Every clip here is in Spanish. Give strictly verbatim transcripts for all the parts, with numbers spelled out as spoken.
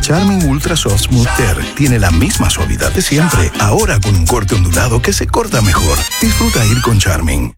Charmin Ultra Soft Smooth Tear tiene la misma suavidad de siempre, ahora con un corte ondulado que se corta mejor. Disfruta ir con Charmin.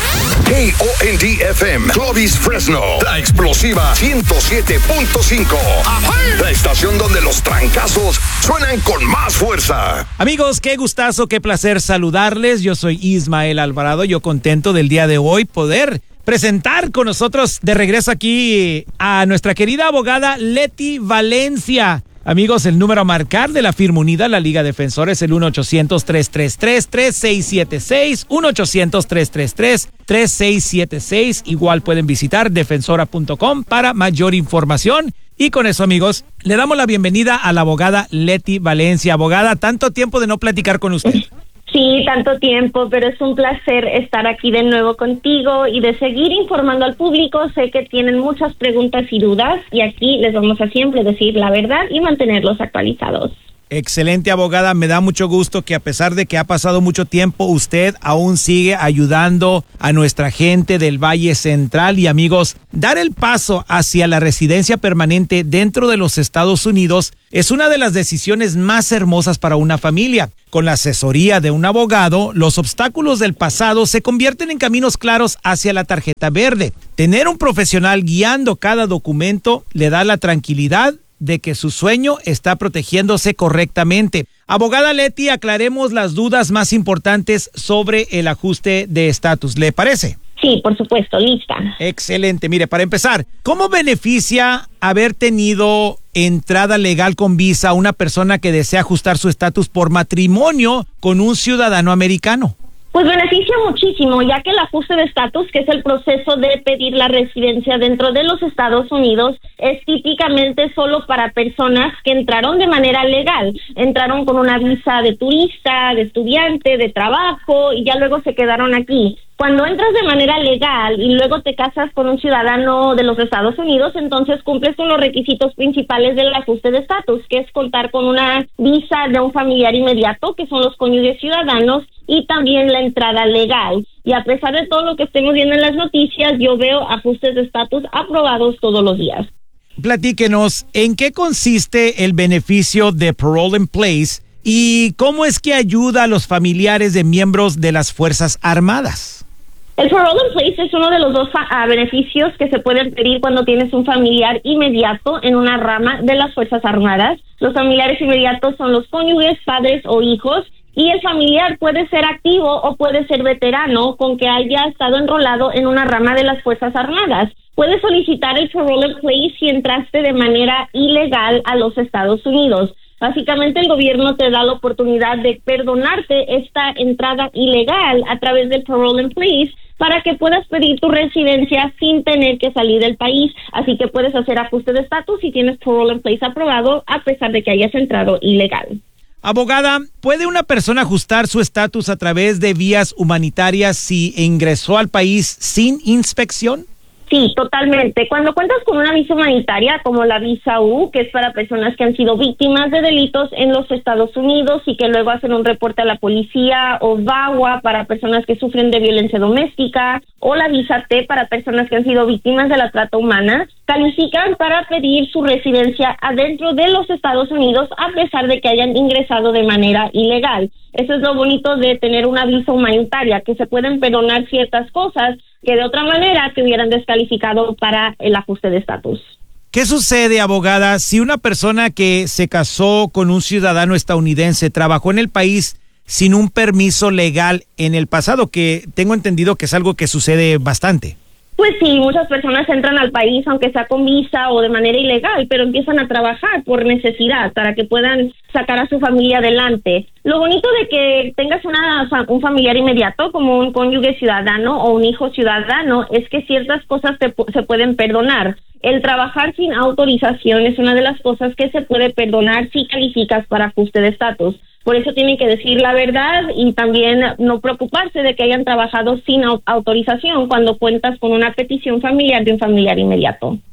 K O N D F M, Clovis Fresno, la explosiva ciento siete punto cinco. La estación donde los trancazos suenan con más fuerza. Amigos, qué gustazo, qué placer saludarles. Yo soy Ismael Alvarado, yo contento del día de hoy poder presentar con nosotros de regreso aquí a nuestra querida abogada Leti Valencia. Amigos, el número a marcar de la firma unida, la Liga Defensora, es el uno ochocientos, tres tres tres, tres seis siete seis, uno ochocientos, tres tres tres, tres seis siete seis. Igual pueden visitar defensora punto com para mayor información. Y con eso, amigos, le damos la bienvenida a la abogada Leti Valencia. Abogada, tanto tiempo de no platicar con usted. Sí, tanto tiempo, pero es un placer estar aquí de nuevo contigo y de seguir informando al público. Sé que tienen muchas preguntas y dudas y aquí les vamos a siempre decir la verdad y mantenerlos actualizados. Excelente, abogada. Me da mucho gusto que a pesar de que ha pasado mucho tiempo, usted aún sigue ayudando a nuestra gente del Valle Central. Y amigos, dar el paso hacia la residencia permanente dentro de los Estados Unidos es una de las decisiones más hermosas para una familia. Con la asesoría de un abogado, los obstáculos del pasado se convierten en caminos claros hacia la tarjeta verde. Tener un profesional guiando cada documento le da la tranquilidad de que su sueño está protegiéndose correctamente. Abogada Leti, aclaremos las dudas más importantes sobre el ajuste de estatus. ¿Le parece? Sí, por supuesto, lista. Excelente. Mire, para empezar, ¿cómo beneficia haber tenido entrada legal con visa a una persona que desea ajustar su estatus por matrimonio con un ciudadano americano? Pues beneficia muchísimo, ya que el ajuste de estatus, que es el proceso de pedir la residencia dentro de los Estados Unidos, es típicamente solo para personas que entraron de manera legal. Entraron con una visa de turista, de estudiante, de trabajo y ya luego se quedaron aquí. Cuando entras de manera legal y luego te casas con un ciudadano de los Estados Unidos, entonces cumples con los requisitos principales del ajuste de estatus, que es contar con una visa de un familiar inmediato, que son los cónyuges ciudadanos, y también la entrada legal. Y a pesar de todo lo que estemos viendo en las noticias, yo veo ajustes de estatus aprobados todos los días. Platíquenos, ¿en qué consiste el beneficio de Parole in Place y cómo es que ayuda a los familiares de miembros de las Fuerzas Armadas? El Parole in Place es uno de los dos uh, beneficios que se pueden pedir cuando tienes un familiar inmediato en una rama de las Fuerzas Armadas. Los familiares inmediatos son los cónyuges, padres o hijos, y el familiar puede ser activo o puede ser veterano con que haya estado enrolado en una rama de las Fuerzas Armadas. Puedes solicitar el Parole in Place si entraste de manera ilegal a los Estados Unidos. Básicamente el gobierno te da la oportunidad de perdonarte esta entrada ilegal a través del Parole in Place para que puedas pedir tu residencia sin tener que salir del país. Así que puedes hacer ajuste de estatus si tienes Parole in Place aprobado a pesar de que hayas entrado ilegal. Abogada, ¿puede una persona ajustar su estatus a través de vías humanitarias si ingresó al país sin inspección? Sí, totalmente. Cuando cuentas con una visa humanitaria como la visa U, que es para personas que han sido víctimas de delitos en los Estados Unidos y que luego hacen un reporte a la policía, o VAWA para personas que sufren de violencia doméstica, o la visa T para personas que han sido víctimas de la trata humana, califican para pedir su residencia adentro de los Estados Unidos a pesar de que hayan ingresado de manera ilegal. Eso es lo bonito de tener una visa humanitaria, que se pueden perdonar ciertas cosas que de otra manera te hubieran descalificado para el ajuste de estatus. ¿Qué sucede, abogada, si una persona que se casó con un ciudadano estadounidense trabajó en el país sin un permiso legal en el pasado, que tengo entendido que es algo que sucede bastante? Pues sí, muchas personas entran al país aunque sea con visa o de manera ilegal, pero empiezan a trabajar por necesidad para que puedan sacar a su familia adelante. Lo bonito de que tengas una, un familiar inmediato como un cónyuge ciudadano o un hijo ciudadano es que ciertas cosas te, se pueden perdonar. El trabajar sin autorización es una de las cosas que se puede perdonar si calificas para ajuste de estatus. Por eso tienen que decir la verdad y también no preocuparse de que hayan trabajado sin autorización cuando cuentas con una petición familiar de un familiar inmediato.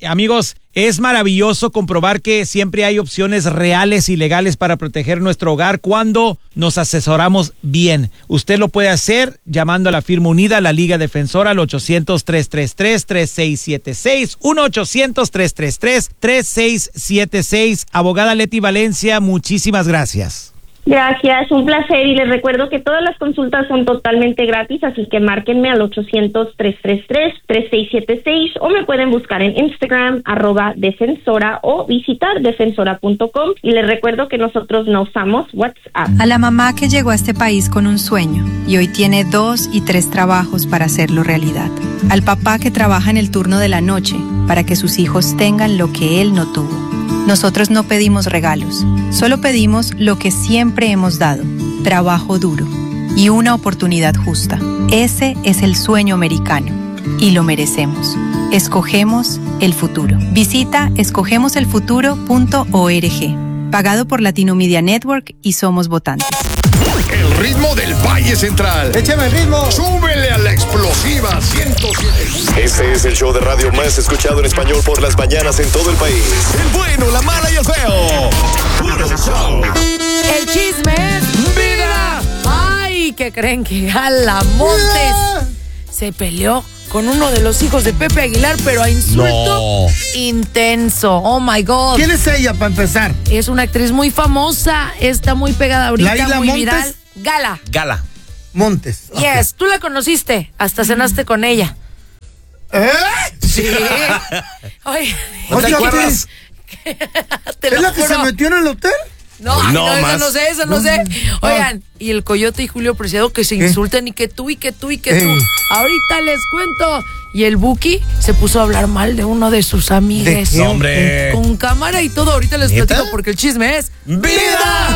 Amigos, es maravilloso comprobar que siempre hay opciones reales y legales para proteger nuestro hogar cuando nos asesoramos bien. Usted lo puede hacer llamando a la firma unida, la Liga Defensora, al ochocientos, tres tres tres, tres seis siete seis, uno ochocientos, tres tres tres, tres seis siete seis. Abogada Leti Valencia, muchísimas gracias. Gracias, un placer, y les recuerdo que todas las consultas son totalmente gratis, así que márquenme al ochocientos, tres tres tres, tres seis siete seis o me pueden buscar en Instagram, arroba defensora, o visitar defensora punto com, y les recuerdo que nosotros no usamos WhatsApp. A la mamá que llegó a este país con un sueño y hoy tiene dos y tres trabajos para hacerlo realidad. Al papá que trabaja en el turno de la noche para que sus hijos tengan lo que él no tuvo. Nosotros no pedimos regalos, solo pedimos lo que siempre hemos dado, trabajo duro y una oportunidad justa. Ese es el sueño americano y lo merecemos. Escogemos el futuro. Visita escogemos el futuro punto org, pagado por Latino Media Network y Somos Votantes. El ritmo del Valle Central. ¡Échame el ritmo! ¡Súbele a la explosiva ciento siete! Este es el show de radio más escuchado en español por las mañanas en todo el país. El bueno, la mala y el feo. Puro show. El chisme es vida. Ay, ¿qué creen? Que Gala Montes se peleó con uno de los hijos de Pepe Aguilar, pero a insulto No. intenso. Oh my God. ¿Quién es ella, para empezar? Es una actriz muy famosa, está muy pegada ahorita, ¿Laila muy Montes? viral. Gala. Gala. Montes. Yes, tú la conociste, hasta cenaste con ella. ¿Eh? Sí. Oye, ¿No te acuerdas? te lo ¿Es la que se juro. metió en el hotel? No, ay, No, no, eso más. no sé, eso no sé. Oigan, y el Coyote y Julio Preciado que se ¿Qué? insultan y que tú y que tú y que tú. Ey. Ahorita les cuento. Y el Buki se puso a hablar mal de uno de sus amigues. ¿De qué? Hombre. Con cámara y todo. Ahorita les ¿Neta? platico porque el chisme es ¡Vida!